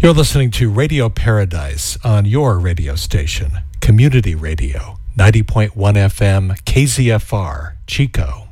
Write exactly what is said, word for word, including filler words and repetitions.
You're listening to Radio Paradise on your radio station, Community Radio, ninety point one F M, K Z F R, Chico.